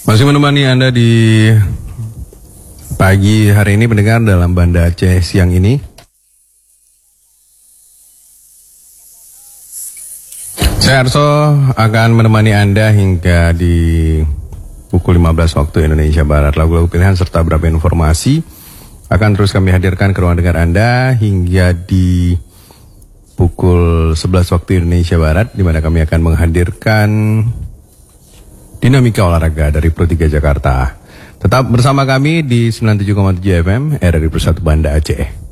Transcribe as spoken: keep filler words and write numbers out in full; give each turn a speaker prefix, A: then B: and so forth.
A: Masih menemani Anda di pagi hari ini pendengar dalam Banda Aceh siang ini. Saya Arso akan menemani Anda hingga di pukul lima belas waktu Indonesia Barat. Lagu-lagu pilihan serta beberapa informasi akan terus kami hadirkan ke ruang dengar Anda hingga di pukul sebelas waktu Indonesia Barat, di mana kami akan menghadirkan dinamika olahraga dari Pro tiga Jakarta. Tetap bersama kami di sembilan puluh tujuh koma tujuh F M R R I Persatu Banda Aceh.